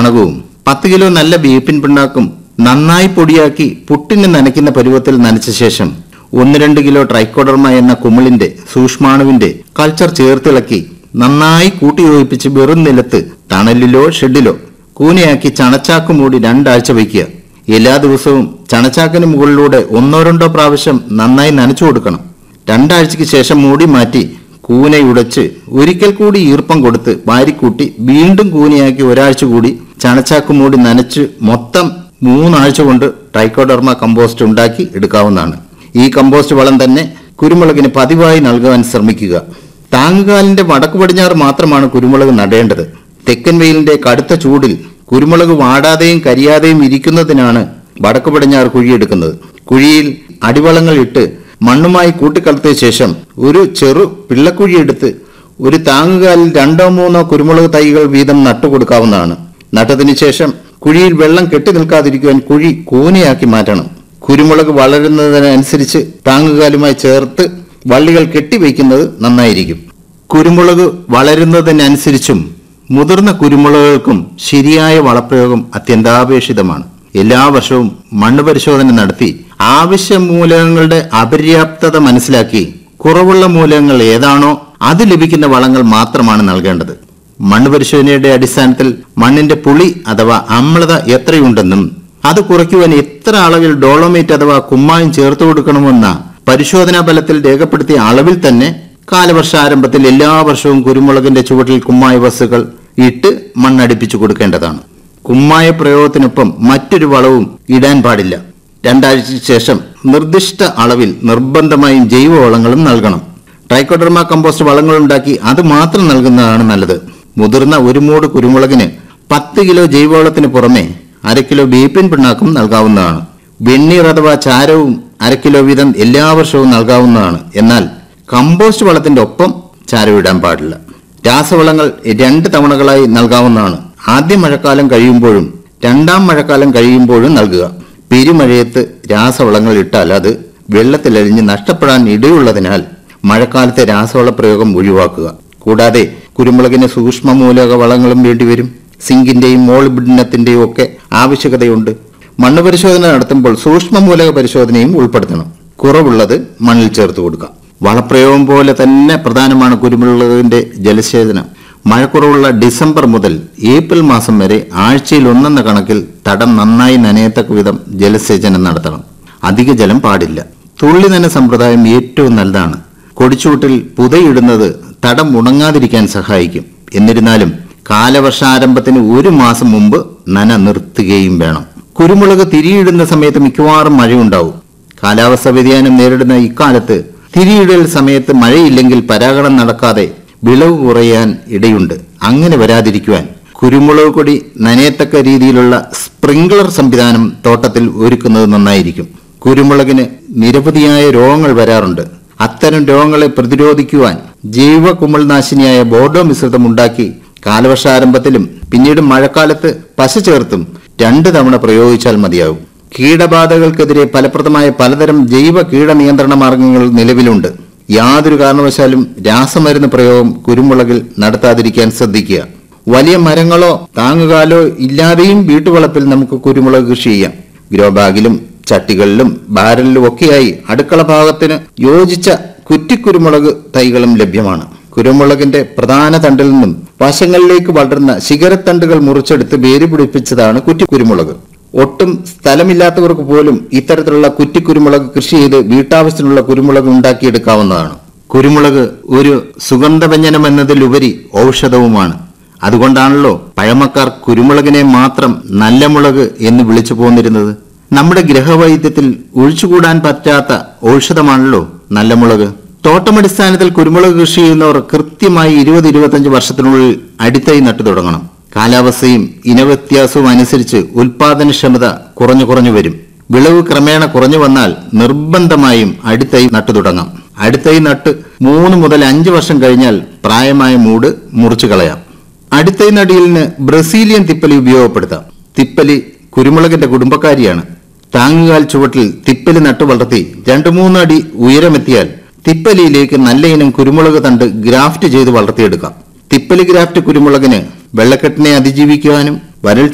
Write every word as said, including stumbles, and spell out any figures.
ചാണകവും പത്ത് കിലോ നല്ല വേപ്പിൻ പിണ്ണാക്കും നന്നായി പൊടിയാക്കി പുട്ടിന് നനയ്ക്കുന്ന പരുവത്തിൽ നനച്ച ശേഷം ഒന്ന് രണ്ട് കിലോ ട്രൈക്കോഡർമ എന്ന കുമിളിന്റെ സൂക്ഷ്മാണുവിന്റെ കൾച്ചർ ചേർത്തിളക്കി നന്നായി കൂട്ടിയോജിപ്പിച്ച് വെറും നിലത്ത് തണലിലോ ഷെഡിലോ കൂനയാക്കി ചണച്ചാക്ക് മൂടി രണ്ടാഴ്ച വയ്ക്കുക. എല്ലാ ദിവസവും ചണച്ചാക്കിന് മുകളിലൂടെ ഒന്നോ രണ്ടോ പ്രാവശ്യം നന്നായി നനച്ചു കൊടുക്കണം. രണ്ടാഴ്ചയ്ക്ക് ശേഷം മൂടി മാറ്റി കൂനയുടച്ച് ഒരിക്കൽ കൂടി ഈർപ്പം കൊടുത്ത് വാരിക്കൂട്ടി വീണ്ടും കൂനയാക്കി ഒരാഴ്ച കൂടി ചണച്ചാക്ക് മൂടി നനച്ച് മൊത്തം മൂന്നാഴ്ച കൊണ്ട് ട്രൈക്കോഡർമ കമ്പോസ്റ്റ് ഉണ്ടാക്കി എടുക്കാവുന്നതാണ്. ഈ കമ്പോസ്റ്റ് വളം തന്നെ കുരുമുളകിന് പതിവായി നൽകാൻ ശ്രമിക്കുക. താങ്ങുകാലിന്റെ വടക്കു പടിഞ്ഞാറ് മാത്രമാണ് കുരുമുളക് നടേണ്ടത്. തെക്കൻ വെയിലിന്റെ കടുത്ത ചൂടിൽ കുരുമുളക് വാടാതെയും കരിയാതെയും ഇരിക്കുന്നതിനാണ് വടക്കു പടിഞ്ഞാറ് കുഴിയെടുക്കുന്നത്. കുഴിയിൽ അടിവളങ്ങൾ ഇട്ട് മണ്ണുമായി കൂട്ടിക്കലർത്തിയ ശേഷം ഒരു ചെറു പിള്ളക്കുഴിയെടുത്ത് ഒരു താങ്ങുകാലിൽ രണ്ടോ മൂന്നോ കുരുമുളക് തൈകൾ വീതം നട്ടുകൊടുക്കാവുന്നതാണ്. നട്ടതിനു ശേഷം കുഴിയിൽ വെള്ളം കെട്ടി നിൽക്കാതിരിക്കുവാൻ കുഴി കൂനയാക്കി മാറ്റണം. കുരുമുളക് വളരുന്നതിനനുസരിച്ച് താങ്ങുകാലുമായി ചേർത്ത് വള്ളികൾ കെട്ടിവയ്ക്കുന്നത് നന്നായിരിക്കും. കുരുമുളക് വളരുന്നതിനനുസരിച്ചും മുതിർന്ന കുരുമുളകുകൾക്കും ശരിയായ വളപ്രയോഗം അത്യന്താപേക്ഷിതമാണ്. എല്ലാ വർഷവും മണ്ണ് പരിശോധന നടത്തി ആവശ്യ മൂലകങ്ങളുടെ അപര്യാപ്തത മനസ്സിലാക്കി കുറവുള്ള മൂലകങ്ങൾ ഏതാണോ അത് ലഭിക്കുന്ന വളങ്ങൾ മാത്രമാണ് നൽകേണ്ടത്. മണ്ണ് പരിശോധനയുടെ അടിസ്ഥാനത്തിൽ മണ്ണിന്റെ പുളി അഥവാ അമ്ലത എത്രയുണ്ടെന്നും അത് കുറയ്ക്കുവാൻ എത്ര അളവിൽ ഡോളോമേറ്റ് അഥവാ കുമ്മായം ചേർത്ത് കൊടുക്കണമെന്ന പരിശോധനാ ഫലത്തിൽ രേഖപ്പെടുത്തിയ അളവിൽ തന്നെ കാലവർഷാരംഭത്തിൽ എല്ലാ വർഷവും കുരുമുളകിന്റെ ചുവട്ടിൽ കുമ്മായ വസ്തുക്കൾ ഇട്ട് മണ്ണടിപ്പിച്ചു കൊടുക്കേണ്ടതാണ്. കുമ്മായ പ്രയോഗത്തിനൊപ്പം മറ്റൊരു വളവും ഇടാൻ പാടില്ല. രണ്ടാഴ്ചയ്ക്ക് ശേഷം നിർദ്ദിഷ്ട അളവിൽ നിർബന്ധമായും ജൈവവളങ്ങളും നൽകണം. ട്രൈക്കോഡർമ കമ്പോസ്റ്റ് വളങ്ങളുണ്ടാക്കി അത് മാത്രം നൽകുന്നതാണ് നല്ലത്. മുതിർന്ന ഒരു മൂട് കുരുമുളകിന് പത്ത് കിലോ ജൈവവളത്തിന് പുറമെ അര കിലോ വേപ്പിൻ പിണ്ണാക്കും നൽകാവുന്നതാണ്. വെണ്ണീർ അഥവാ ചാരവും അര കിലോ വീതം എല്ലാ വർഷവും നൽകാവുന്നതാണ്. എന്നാൽ കമ്പോസ്റ്റ് വളത്തിന്റെ ഒപ്പം ചാരം ഇടാൻ പാടില്ല. രാസവളങ്ങൾ രണ്ട് തവണകളായി നൽകാവുന്നതാണ്. ആദ്യ മഴക്കാലം കഴിയുമ്പോഴും രണ്ടാം മഴക്കാലം കഴിയുമ്പോഴും നൽകുക. പെരുമഴയത്ത് രാസവളങ്ങൾ ഇട്ടാൽ അത് വെള്ളത്തിലലിഞ്ഞ് നഷ്ടപ്പെടാൻ ഇടയുള്ളതിനാൽ മഴക്കാലത്തെ രാസവള പ്രയോഗം ഒഴിവാക്കുക. കൂടാതെ കുരുമുളകിന് സൂക്ഷ്മ മൂലക വളങ്ങളും വേണ്ടിവരും. സിങ്കിന്റെയും മോളിബ്ഡിനത്തിന്റെയും ഒക്കെ ആവശ്യകതയുണ്ട്. മണ്ണ് പരിശോധന നടത്തുമ്പോൾ സൂക്ഷ്മ മൂലക പരിശോധനയും ഉൾപ്പെടുത്തണം. കുറവുള്ളത് മണ്ണിൽ ചേർത്ത് കൊടുക്കാം. വളപ്രയോഗം പോലെ തന്നെ പ്രധാനമാണ് കുരുമുളകിന്റെ ജലസേചനം. മഴക്കുറവുള്ള ഡിസംബർ മുതൽ ഏപ്രിൽ മാസം വരെ ആഴ്ചയിൽ ഒന്നെന്ന കണക്കിൽ തടം നന്നായി നനയത്തക്ക വിധം ജലസേചനം നടത്തണം. അധിക ജലം പാടില്ല. തുള്ളി നന സമ്പ്രദായം ഏറ്റവും നല്ലതാണ്. കൊടിച്ചൂട്ടിൽ പുതയിടുന്നത് തടം ഉണങ്ങാതിരിക്കാൻ സഹായിക്കും. എന്നിരുന്നാലും കാലവർഷാരംഭത്തിന് ഒരു മാസം മുമ്പ് നന നിർത്തുകയും വേണം. കുരുമുളക് തിരിയിടുന്ന സമയത്ത് മിക്കവാറും മഴയുണ്ടാവും. കാലാവസ്ഥ വ്യതിയാനം നേരിടുന്ന ഇക്കാലത്ത് തിരിയിടൽ സമയത്ത് മഴയില്ലെങ്കിൽ പരാഗണം നടക്കാതെ വിളവ് കുറയാൻ ഇടയുണ്ട്. അങ്ങനെ വരാതിരിക്കുവാൻ കുരുമുളക് കൊടി നനയത്തക്ക രീതിയിലുള്ള സ്പ്രിംഗ്ലർ സംവിധാനം തോട്ടത്തിൽ ഒരുക്കുന്നത് നന്നായിരിക്കും. കുരുമുളകിന് നിരവധിയായ രോഗങ്ങൾ വരാറുണ്ട്. അത്തരം രോഗങ്ങളെ പ്രതിരോധിക്കുവാൻ ജൈവ കുമിൾനാശിനിയായ ബോർഡോ മിശ്രിതം ഉണ്ടാക്കി കാലവർഷാരംഭത്തിലും പിന്നീട് മഴക്കാലത്ത് പശ ചേർത്തും രണ്ട് തവണ പ്രയോഗിച്ചാൽ മതിയാകും. കീടബാധകൾക്കെതിരെ ഫലപ്രദമായ പലതരം ജൈവ കീടനിയന്ത്രണ മാർഗങ്ങൾ നിലവിലുണ്ട്. യാതൊരു കാരണവശാലും രാസമരുന്ന് പ്രയോഗം കുരുമുളകിൽ നടത്താതിരിക്കാൻ ശ്രദ്ധിക്കുക. വലിയ മരങ്ങളോ താങ്ങുകാലോ ഇല്ലാതെയും വീട്ടുവളപ്പിൽ നമുക്ക് കുരുമുളക് കൃഷി ചെയ്യാം. ഗ്രോ ബാഗിലും ചട്ടികളിലും ബാരലിലും ഒക്കെയായി അടുക്കള ഭാഗത്തിന് യോജിച്ച കുറ്റിക്കുരുമുളക് തൈകളും ലഭ്യമാണ്. കുരുമുളകിന്റെ പ്രധാന തണ്ടിൽ നിന്നും വശങ്ങളിലേക്ക് വളരുന്ന ശിഖരത്തണ്ടുകൾ മുറിച്ചെടുത്ത് വേര് പിടിപ്പിച്ചതാണ് കുറ്റിക്കുരുമുളക്. ഒട്ടും സ്ഥലമില്ലാത്തവർക്ക് പോലും ഇത്തരത്തിലുള്ള കുറ്റിക്കുരുമുളക് കൃഷി ചെയ്ത് വീട്ടാവശ്യത്തിനുള്ള കുരുമുളക് ഉണ്ടാക്കിയെടുക്കാവുന്നതാണ്. കുരുമുളക് ഒരു സുഗന്ധവ്യഞ്ജനം എന്നതിലുപരി ഔഷധവുമാണ്. അതുകൊണ്ടാണല്ലോ പഴമക്കാർ കുരുമുളകിനെ മാത്രം നല്ല മുളക് എന്ന് വിളിച്ചു പോന്നിരുന്നത്. നമ്മുടെ ഗ്രഹവൈദ്യത്തിൽ ഒഴിച്ചുകൂടാൻ പറ്റാത്ത ഔഷധമാണല്ലോ നല്ല മുളക്. തോട്ടമടിസ്ഥാനത്തിൽ കുരുമുളക് കൃഷി ചെയ്യുന്നവർ കൃത്യമായി ഇരുപത് ഇരുപത്തഞ്ച് വർഷത്തിനുള്ളിൽ അടിത്തൈ നട്ടു തുടങ്ങണം. കാലാവസ്ഥയും ഇനവ്യത്യാസവും അനുസരിച്ച് ഉൽപാദനക്ഷമത കുറഞ്ഞു കുറഞ്ഞു വരും. വിളവ് ക്രമേണ കുറഞ്ഞു വന്നാൽ നിർബന്ധമായും അടിത്തൈ നട്ടു തുടങ്ങാം. അടിത്തൈ നട്ട് മൂന്ന് മുതൽ അഞ്ച് വർഷം കഴിഞ്ഞാൽ പ്രായമായ മൂട് മുറിച്ചു കളയാം. അടിത്തൈ നടിയിലിന് ബ്രസീലിയൻ തിപ്പലി ഉപയോഗപ്പെടുത്താം. തിപ്പലി കുരുമുളകിന്റെ കുടുംബക്കാരിയാണ്. താങ്ങുകാൽ ചുവട്ടിൽ തിപ്പലി നട്ടു വളർത്തി രണ്ടു മൂന്നടി ഉയരമെത്തിയാൽ തിപ്പലിയിലേക്ക് നല്ല ഇനം കുരുമുളക് തണ്ട് ഗ്രാഫ്റ്റ് ചെയ്ത് വളർത്തിയെടുക്കാം. തിപ്പലി ഗ്രാഫ്റ്റ് കുരുമുളകിന് വെള്ളക്കെട്ടിനെ അതിജീവിക്കുവാനും വരൾച്ച